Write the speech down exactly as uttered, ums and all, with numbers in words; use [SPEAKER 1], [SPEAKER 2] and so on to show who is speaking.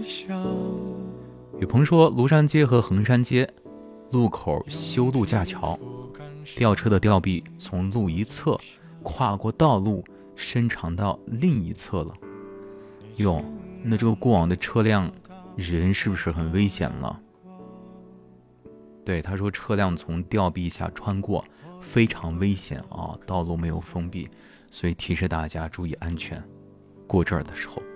[SPEAKER 1] 有朋友说，庐山街和衡山街路口修路架桥，吊车的吊臂从路一侧跨过道路，伸长到另一侧了。哟，那这个过往的车辆人是不是很危险了？对，他说车辆从吊臂下穿过非常危险啊，道路没有封闭，所以提示大家注意安全，过这儿的时候。